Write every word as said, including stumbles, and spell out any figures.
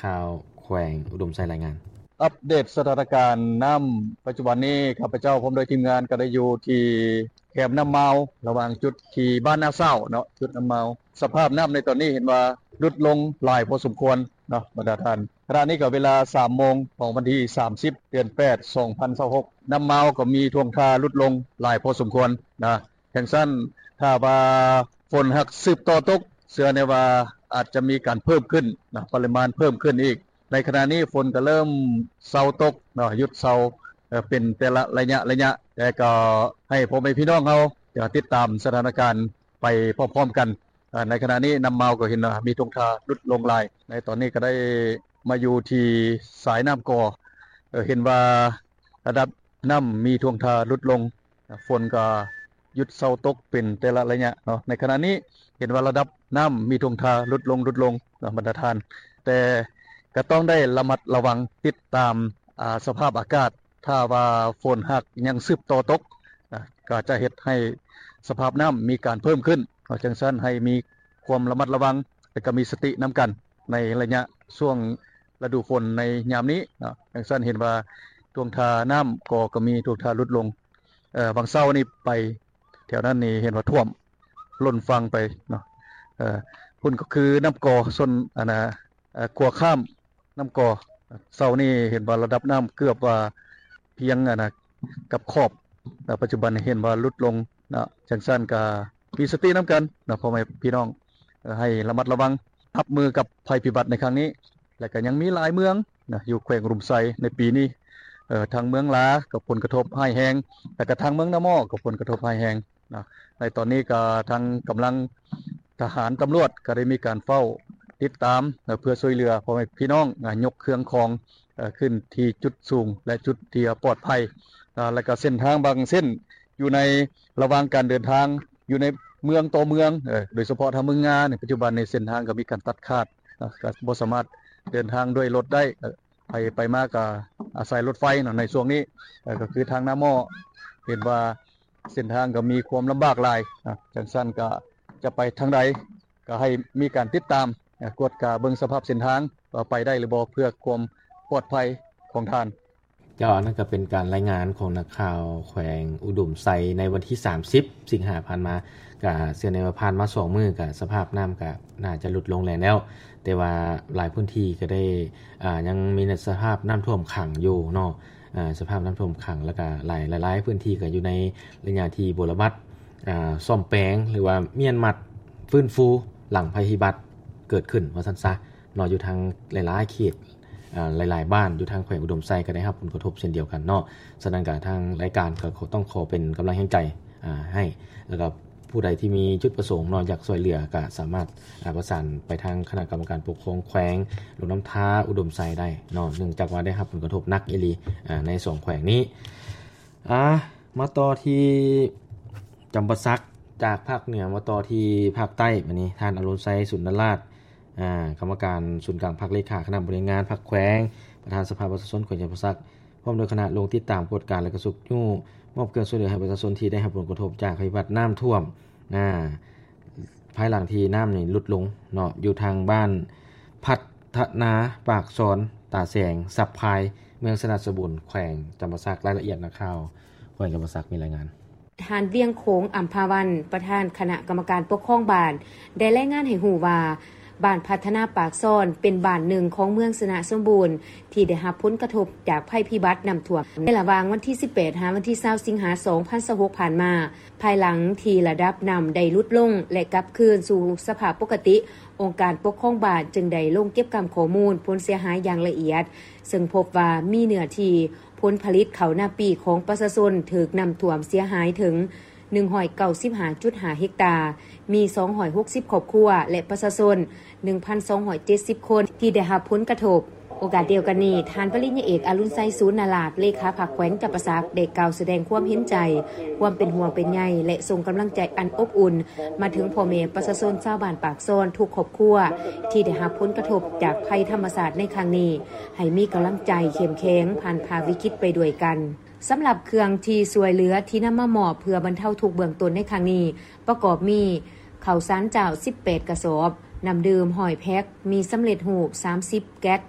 ข่าวแขวงอุดมไซรายงานอัปเดตสถานการณ์น้ำปัจจุบันนี้ข้าพเจ้าพร้อมโดยทีมงานก็ได้อยู่ที่แคมป์น้ำเมาระหว่างจุดที่บ้านนาเศร้าเนาะจุดน้ำเมาสภาพน้ำในตอนนี้เห็นว่าลดลงหลายพอสมควรเนาะบรรดาท่านขณะนี้ก็เวลา สามโมง ของวันที่สามสิบเดือนแปด สองพันยี่สิบหกน้ำเมาก็มีท่วงท่าลดลงหลายพอสมควรนะจังซั่นถ้าว่าฝนหักสืบต่อตกเชื่อแน่ว่าอาจจะมีการเพิ่มขึ้นนะปริมาณเพิ่มขึ้นอีกในขณะนี้ฝนก็เริ่มเซาตกเนาะหยุดเซาเป็นแต่ละระยะระยะแต่ก็ให้พ่อแม่พี่น้องเฮาติดตามสถานการณ์ไปพร้อมๆกันในขณะนี้น้ำเมาก็เห็นมีท่วงท่าลดลงหลายในตอนนี้ก็ได้มาอยู่ที่สายน้ำกอเห็นว่าระดับน้ำมีท่วงท่าลดลงฝนก็หยุดเซาตกเป็นแต่ละระยะเนาะในขณะนี้เห็นว่าระดับน้ำมีท่วงท่าลดลงลดลงบรรดาท่านแต่ก็ต้องได้ระมัดระวังติดตามอ่าสภาพอากาศถ้าว่าฝนหักยังสืบต่อตกนะก็จะเฮ็ดให้สภาพน้ำมีการเพิ่มขึ้นเพราะจังซั่นให้มีความระมัดระวังและก็มีสตินํากันในระยะช่วงฤดูฝนในยามนี้เนาะจังซั่นเห็นว่าท่วงท่าน้ำก็ก็มีท่วงท่าลดลงเอ่อบางเช้านี่ไปแถวนั้นนี่เห็นว่าท่วมล้นฟังไปเนาะเอ่อพุ่นก็คือน้ำกอส่วนอันน่ะเอ่อกัวข้ามน้ำกอเช้านี้เห็นว่าระดับน้ำเกือบว่าเพียงอันน่ะกับขอบแต่ปัจจุบันเห็นว่าลดลงนะจังซั่นก็มีสตินํากันนะพ่อแม่พี่น้องให้ระมัดระวังรับมือกับภัยพิบัติในครั้งนี้และก็ยังมีหลายเมืองนะอยู่แขวงรุมไซในปีนี้เอ่อทางเมืองลาก็ผลกระทบร้ายแรงแต่ก็ทางเมืองนาม่อก็ผลกระทบร้ายแรงนะในตอนนี้ก็ทางกำลังทหารตำรวจก็ได้มีการเฝ้าติดตามเพื่อช่วยเหลือพ่อแม่พี่น้องยกเครื่องของเอ่อขึ้นที่จุดสูงและจุดที่ปลอดภัยอ่าแล้วก็เส้นทางบางเส้นอยู่ในระหว่างการเดินทางอยู่ในเมืองต่อเมืองเอ่อโดยเฉพาะทางเมืองงาในปัจจุบันในเส้นทางก็มีการตัดขาดก็บ่สามารถเดินทางด้วยรถได้ไปไปมาก็อาศัยรถไฟเนาะในช่วงนี้ก็คือทางน้าม่อเห็นว่าเส้นทางก็มีความลำบากหลายนะจังซั่นก็จะไปทางใดก็ให้มีการติดตามกวดกาเบิ่งสภาพเส้นทางว่าไปได้หรือบ่เพื่อความปลอดภัยของท่านเจ้านั่นก็เป็นการรายงานของนักข่าวแขวงอุดมไซในวันที่สามสิบสิงหาคมผ่านมาก็เสียในว่าผ่านมาสองมื้อก็สภาพน้ำก็น่าจะลดลงแล้วแต่ว่าหลายพื้นที่ก็ได้อ่ายังมีสภาพน้ำท่วมขังอยู่เนาะอ่าสภาพน้ำท่วมขังแล้วก็หลายหลายๆพื้นที่ก็อยู่ในระยะที่บ่ระมัดอ่าซ่อมแปลงหรือว่าเมียนมัดฟื้นฟูหลังภัยพิบัติเกิดขึ้นว่าซั่นซะเนาะอยู่ทางหลายๆเขตอ่าหลายๆบ้านอยู่ทางแขวงอุดมไซก็ได้รับผลกระทบเช่นเดียวกันเนาะฉะนั้นก็ทางรายการก็ต้องขอเป็นกำลังแห่งใจอ่าให้แล้วก็ผู้ใดที่มีจุดประสงค์เนาะอยากช่วยเหลือก็สามารถอ่าประสานไปทางคณะกรรมการปกครองแขวงลงน้ำท้าอุดมไซได้เนาะเนื่องจากว่าได้รับผลกระทบหนักอีหลีอ่าในสองแขวงนี้อ่ามาต่อที่จำปาสักจากภาคเหนือมาต่อที่ภาคใต้บัดนี้ท่านอรุณไซสุนทรราชอ่ากรรมการศูนย์กลางภาคเลขาคณะบริหารงานภาคแขวงประธานสภาประชาชนแขวงจำปาสักพร้อมโดยคณะลงติดตามกฎการและกระสุกยู่มอบเครื่องช่วยเหลือให้ประชาชนที่ได้รับผลกระทบจากภัยพิบัติน้ำท่วมอ่าภายหลังที่น้ำนี่ลดลงเนาะอยู่ทางบ้านพัฒนาปากซอนตาแสงสับพายเมืองสนัสบุญแขวงจำปาสักรายละเอียดนักข่าวแขวงจำปาสักมีรายงานทานเวียงโขงอัมพาวันประธานคณะกรรมการปกครองบ้านได้รายงานให้ฮู้ว่าบ้านพัฒนาปากซ่อนเป็นบ้านหนึ่งของเมืองสนะสมบูรณ์ที่ได้รับผลกระทบจากภัยพิบัติน้ำท่วมในระหว่างวันที่สิบแปดหาวันที่ยี่สิบสิงหาคมสองพันยี่สิบหกผ่านมาภายหลังที่ระดับน้ำได้ลดลงและกลับคืนสู่สภาพปกติองค์การปกครองบ้านจึงได้ลงเก็บกำข้อมูลผลเสียหายอย่างละเอียดซึ่งพบว่ามีเนื้อที่ผลผลิตข้าวหน้าปีของประชาชนถูกน้ำท่วมเสียหายถึงหนึ่งร้อยเก้าสิบห้าจุดห้า เฮกตาร์มีสองร้อยหกสิบครอบครัวและประชาชน หนึ่งพันสองร้อยเจ็ดสิบ คนที่ได้รับผลกระทบโอกาสเดียวกันนี้ท่านปริญญาเอกอรุณไซสูรนาราชเลขาพรรคแขวงจำปาสักได้กล่าวแสดงความเห็นใจความเป็นห่วงเป็นใยและส่งกำลังใจอันอบอุ่นมาถึงพ่อแม่ประชาชนชาวบ้านปากซ่อนทุกครอบครัวที่ได้รับผลกระทบจากภัยธรรมชาติในครั้งนี้ให้มีกำลังใจเข้มแข็งผ่านภาวิกฤตไปด้วยกันสำหรับเครื่องที่ช่วยเหลือที่นำมามอบเพื่อบรรเทาทุกข์เบื้องต้นในครั้งนี้ประกอบมีข้าวสารเจ้าสิบแปดกระสอบน้ำดื่มหอยแพ็คมีสำเร็จรูปสามสิบแก๊ส